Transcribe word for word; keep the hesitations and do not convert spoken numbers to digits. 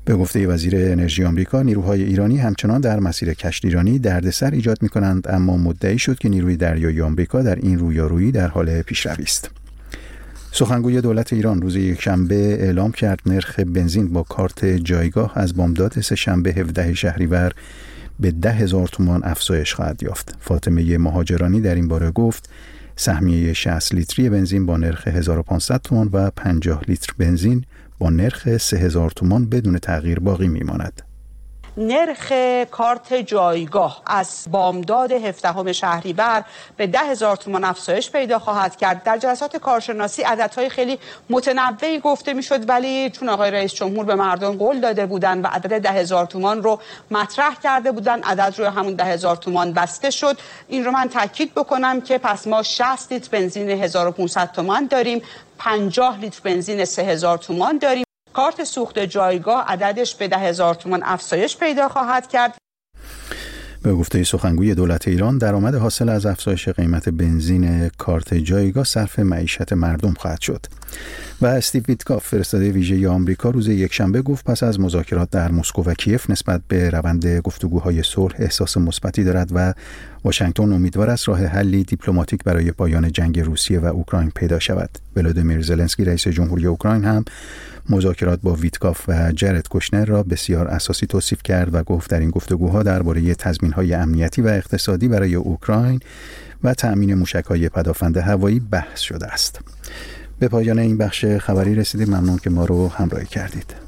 به گفته وزیر انرژی آمریکا، نیروهای ایرانی همچنان در مسیر کشتیرانی دردسر ایجاد می‌کنند، اما مدعی شد که نیروی دریایی آمریکا در این رویارویی در حال پیشروی است. سخنگوی دولت ایران روز یکشنبه اعلام کرد نرخ بنزین با کارت جایگاه از بامداد سه‌شنبه هفدهم شهریور به ده هزار تومان افزایش خواهد یافت. فاطمه مهاجرانی در این باره گفت سهمیه شصت لیتری بنزین با نرخ هزار و پانصد تومان و پنجاه لیتر بنزین با نرخ سه هزار تومان بدون تغییر باقی میماند. نرخ کارت جایگاه از بامداد هفدهم شهریور به ده هزار تومان افزایش پیدا خواهد کرد. در جلسات کارشناسی عددهای خیلی متنوعی گفته میشد، ولی چون آقای رئیس جمهور به مردم قول داده بودن و عدد ده هزار تومان رو مطرح کرده بودن، عدد روی همون ده هزار تومان بسته شد. این رو من تاکید بکنم که پس ما شصت لیتر بنزین هزار و پانصد تومان داریم، پنجاه لیتر بنزین سه هزار تومان داریم. کارت سوخت جایگاه عددش به ده هزار تومان افزایش پیدا خواهد کرد. به گفته سخنگوی دولت ایران، درآمد حاصل از افزایش قیمت بنزین کارت جایگاه صرف معیشت مردم خواهد شد. و استیو ویتکاف فرستاده ویژه آمریکا روز یکشنبه گفت پس از مذاکرات در مسکو و کیف نسبت به روند گفتگوهای صلح احساس مثبتی دارد و واشنگتن امیدوار است راه حلی دیپلماتیک برای پایان جنگ روسیه و اوکراین پیدا شود. ولادیمیر زلنسکی رئیس جمهوری اوکراین هم مذاکرات با ویتکاف و جرد کوشنر را بسیار اساسی توصیف کرد و گفت در این گفتگوها درباره تضمین‌های امنیتی و اقتصادی برای اوکراین و تأمین موشک‌های پدافند هوایی بحث شده است. به پایان این بخش خبری رسیدیم. ممنون که ما رو همراهی کردید.